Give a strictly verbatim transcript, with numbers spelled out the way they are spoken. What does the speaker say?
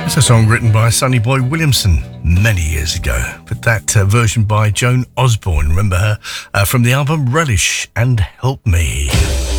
It's a song written by Sonny Boy Williamson many years ago, but that uh, version by Joan Osborne, remember her, uh, from the album Relish and Help Me.